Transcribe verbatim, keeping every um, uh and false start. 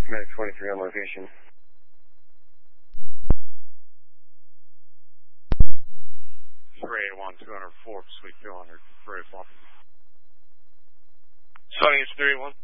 Medic twenty-three on location. three eight one, two oh four, Suite two hundred, three eight one. Sunny, it's three eight one.